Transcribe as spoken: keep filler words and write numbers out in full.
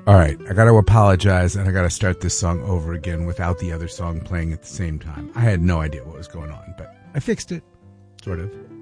All right, I got to apologize, and I got to start this song over again without the other song playing at the same time. I had no idea what was going on, but I fixed it, sort of.